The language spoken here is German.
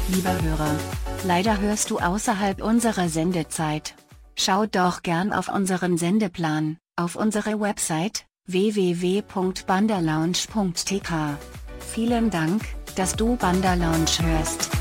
Lieber Hörer, leider hörst du außerhalb unserer Sendezeit. Schau doch gern auf unseren Sendeplan, auf unsere Website, www.bandalounge.tk. Vielen Dank, dass du Banda Lounge hörst.